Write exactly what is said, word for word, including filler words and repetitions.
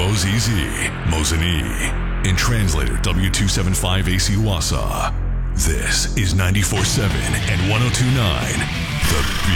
Mozizi, Mozini, and translator W two seventy-five A C Wasa. This is ninety-four point seven and one oh two point nine The Beat.